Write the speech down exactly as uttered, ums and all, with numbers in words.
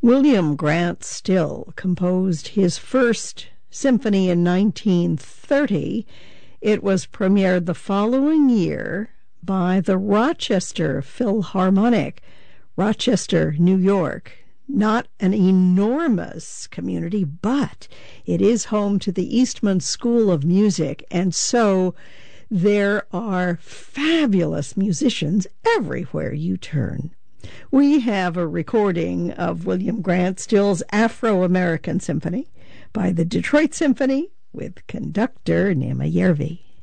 William Grant Still composed his first symphony in nineteen thirty. It was premiered the following year by the Rochester Philharmonic, Rochester, New York. Not an enormous community, but it is home to the Eastman School of Music, and so there are fabulous musicians everywhere you turn. We have a recording of William Grant Still's Afro-American Symphony by the Detroit Symphony with conductor Nema Järvi.